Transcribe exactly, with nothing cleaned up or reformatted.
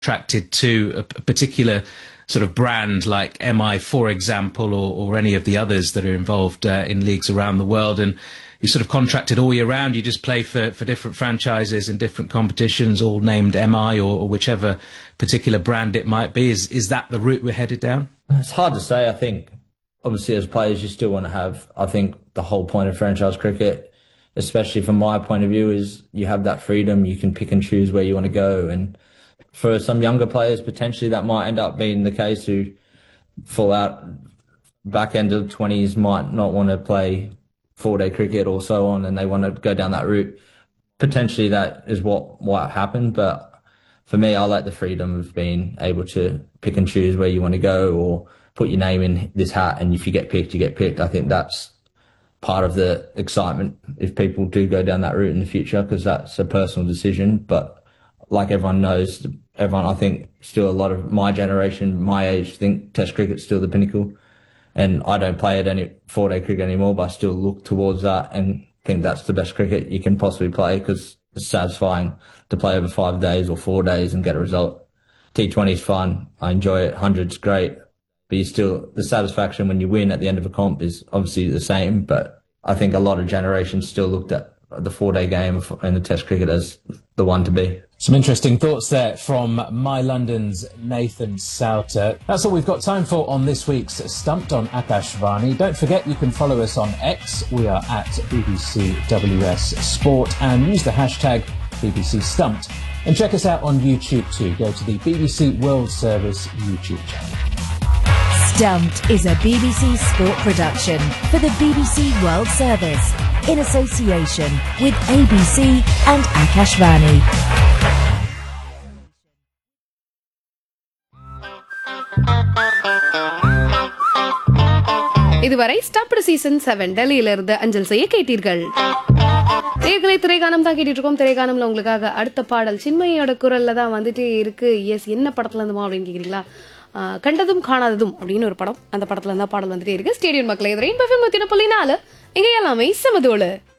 attracted to a particular sort of brand like M I, for example, or, or any of the others that are involved uh, in leagues around the world, and you're sort of contracted all year round. You just play for, for different franchises in different competitions, all named M I or, or whichever particular brand it might be. Is is that the route we're headed down? It's hard to say. I think, obviously, as players, you still want to have, I think, the whole point of franchise cricket, especially from my point of view, is you have that freedom. You can pick and choose where you want to go. And for some younger players, potentially that might end up being the case who fall out back end of twenties, might not want to play four-day cricket or so on, and they want to go down that route. Potentially that is what what happened, but for me, I like the freedom of being able to pick and choose where you want to go or put your name in this hat, and if you get picked, you get picked. I think that's part of the excitement if people do go down that route in the future, because that's a personal decision. But like everyone knows, everyone, I think, still a lot of my generation, my age, think Test cricket's still the pinnacle. And I don't play it any four-day cricket anymore, but I still look towards that and think that's the best cricket you can possibly play, because it's satisfying to play over five days or four days and get a result. T twenty is fun. I enjoy it. one hundred's great. But you still, the satisfaction when you win at the end of a comp is obviously the same. But I think a lot of generations still looked at the four-day game and the Test cricket as the one to be. Some interesting thoughts there from My London's Nathan Souter. That's all we've got time for on this week's Stumped on Akashvani. Don't forget you can follow us on X. We are at B B C W S Sport, and use the hashtag B B C Stumped. And check us out on YouTube too. Go to the B B C World Service YouTube channel. Stumped is a B B C Sport production for the B B C World Service in association with A B C and Akashvani. இதுவரை stuffed season seven டெல்லியிலிருந்து அஞ்சல் செய்ய கேட்டீர்கள். நேர்களை திரைக்கானம் தான் கேட்டுட்டு இருக்கோம். திரைக்கானம்ல உங்களுக்காக அடுத்த பாடல் சின்மையோட குரல்ல தான் வந்துட்டே இருக்கு. எஸ், என்ன படத்துல இருந்துமா அப்படின்னு கேக்குறீங்களா? கண்டதும் காணாததும் அப்படின்னு ஒரு படம். அந்த படத்துல இருந்தா பாடல் வந்துட்டே இருக்கு. ஸ்டேடியம் மக்களை ரெயின் பஃபன் மத்தின புள்ளி நாலு இங்க எல்லாமே சமதோடு.